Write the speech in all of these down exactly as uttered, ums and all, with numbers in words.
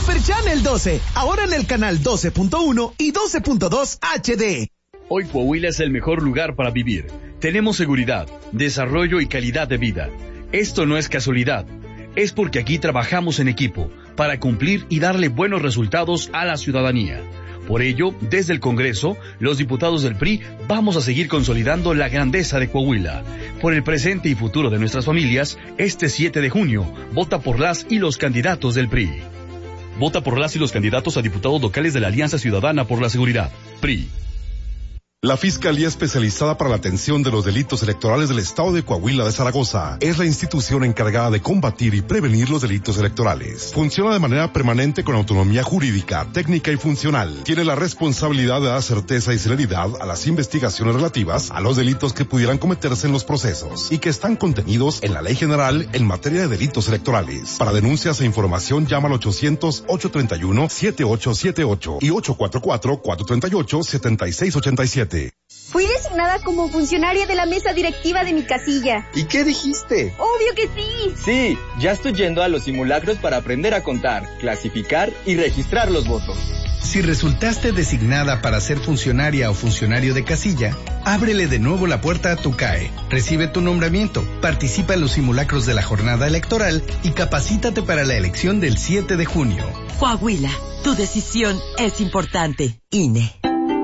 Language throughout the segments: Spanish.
Super Channel doce, ahora en el canal doce punto uno y doce punto dos H D. Hoy Coahuila es el mejor lugar para vivir. Tenemos seguridad, desarrollo y calidad de vida. Esto no es casualidad. Es porque aquí trabajamos en equipo para cumplir y darle buenos resultados a la ciudadanía. Por ello, desde el Congreso, los diputados del P R I vamos a seguir consolidando la grandeza de Coahuila. Por el presente y futuro de nuestras familias, este siete de junio, vota por las y los candidatos del P R I. Vota por las y los candidatos a diputados locales de la Alianza Ciudadana por la Seguridad, P R I. La Fiscalía Especializada para la Atención de los Delitos Electorales del Estado de Coahuila de Zaragoza es la institución encargada de combatir y prevenir los delitos electorales. Funciona de manera permanente con autonomía jurídica, técnica y funcional. Tiene la responsabilidad de dar certeza y celeridad a las investigaciones relativas a los delitos que pudieran cometerse en los procesos y que están contenidos en la Ley General en materia de delitos electorales. Para denuncias e información llama al ochocientos, ochocientos treinta y uno, setenta y ocho setenta y ocho y ocho cuatro cuatro, cuatro tres ocho, siete seis ocho siete. Fui designada como funcionaria de la mesa directiva de mi casilla. ¿Y qué dijiste? ¡Obvio que sí! Sí, ya estoy yendo a los simulacros para aprender a contar, clasificar y registrar los votos. Si resultaste designada para ser funcionaria o funcionario de casilla, ábrele de nuevo la puerta a tu C A E. Recibe tu nombramiento, participa en los simulacros de la jornada electoral y capacítate para la elección del siete de junio. Coahuila, tu decisión es importante. I N E.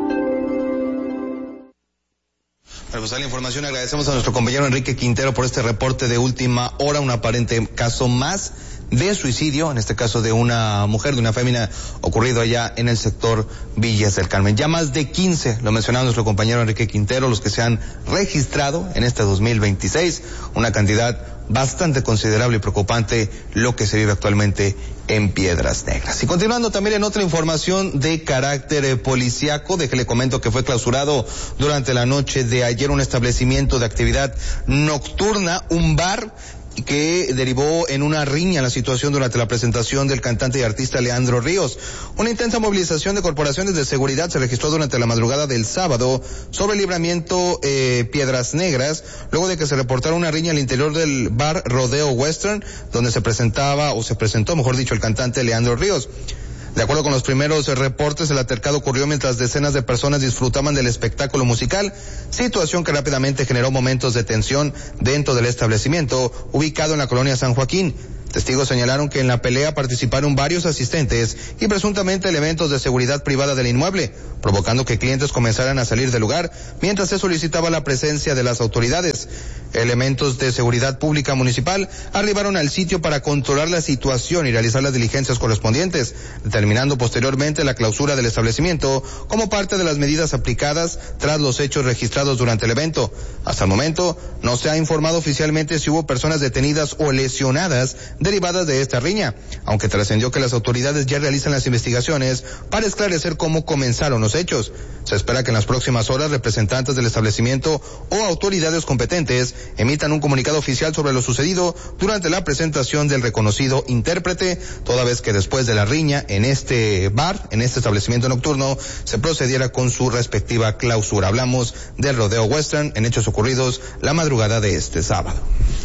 Para pasar la información, agradecemos a nuestro compañero Enrique Quintero por este reporte de última hora, un aparente caso más de suicidio, en este caso de una mujer, de una fémina, ocurrido allá en el sector Villas del Carmen. Ya más de quince, lo mencionaba nuestro compañero Enrique Quintero, los que se han registrado en este dos mil veintiséis, una cantidad bastante considerable y preocupante lo que se vive actualmente en Piedras Negras. Y continuando también en otra información de carácter eh, policiaco, de que le comento que fue clausurado durante la noche de ayer un establecimiento de actividad nocturna, un bar, que derivó en una riña la situación durante la presentación del cantante y artista Leandro Ríos. Una intensa movilización de corporaciones de seguridad se registró durante la madrugada del sábado sobre el libramiento eh, Piedras Negras, luego de que se reportara una riña al interior del bar Rodeo Western, donde se presentaba, o se presentó, mejor dicho, el cantante Leandro Ríos. De acuerdo con los primeros reportes, el altercado ocurrió mientras decenas de personas disfrutaban del espectáculo musical, situación que rápidamente generó momentos de tensión dentro del establecimiento, ubicado en la colonia San Joaquín. Testigos señalaron que en la pelea participaron varios asistentes y presuntamente elementos de seguridad privada del inmueble, provocando que clientes comenzaran a salir del lugar mientras se solicitaba la presencia de las autoridades. Elementos de seguridad pública municipal arribaron al sitio para controlar la situación y realizar las diligencias correspondientes, determinando posteriormente la clausura del establecimiento como parte de las medidas aplicadas tras los hechos registrados durante el evento. Hasta el momento no se ha informado oficialmente si hubo personas detenidas o lesionadas derivadas de esta riña, aunque trascendió que las autoridades ya realizan las investigaciones para esclarecer cómo comenzaron los hechos. Se espera que en las próximas horas representantes del establecimiento o autoridades competentes emitan un comunicado oficial sobre lo sucedido durante la presentación del reconocido intérprete, toda vez que después de la riña en este bar, en este establecimiento nocturno, se procediera con su respectiva clausura. Hablamos del Rodeo Western en hechos ocurridos la madrugada de este sábado.